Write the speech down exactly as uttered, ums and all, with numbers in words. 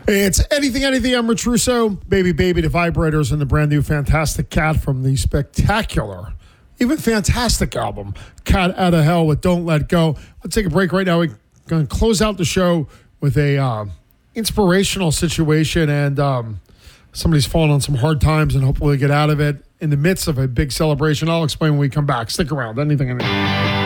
It's Anything, Anything. I'm Rich Russo. Baby, Baby, the Vibrators, and the brand new Fantastic Cat from the spectacular, even fantastic album, Cat Out of Hell with Don't Let Go. Let's take a break right now. We're going to close out the show with a uh, inspirational situation, and um, somebody's fallen on some hard times and hopefully get out of it in the midst of a big celebration. I'll explain when we come back. Stick around. Anything, Anything.